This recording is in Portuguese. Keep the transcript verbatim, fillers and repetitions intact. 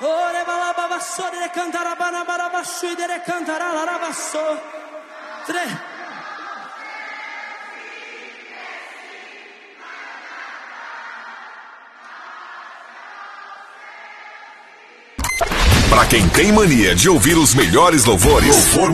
Ore balababasso de cantara banabarabasso de cantara larabasso. Tre. Pra quem tem mania de ouvir os melhores louvores, louvor